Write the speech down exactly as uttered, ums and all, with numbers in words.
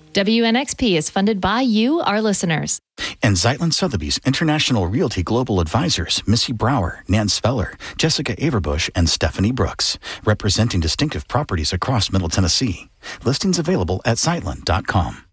W N X P is funded by you, our listeners. And Zeitlin Sotheby's International Realty Global Advisors, Missy Brower, Nan Speller, Jessica Averbush, and Stephanie Brooks, representing distinctive properties across Middle Tennessee. Listings available at zeitlin dot com.